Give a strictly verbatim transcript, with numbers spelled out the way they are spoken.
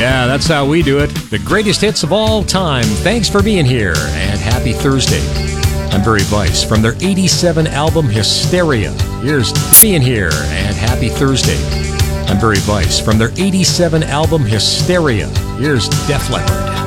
Yeah, that's how we do it. The greatest hits of all time. Thanks for being here, and happy Thursday. I'm Barry Weiss from their eighty-seven album Hysteria. Here's being here, and happy Thursday. I'm Barry Weiss from their eighty-seven album Hysteria. Here's Def Leppard.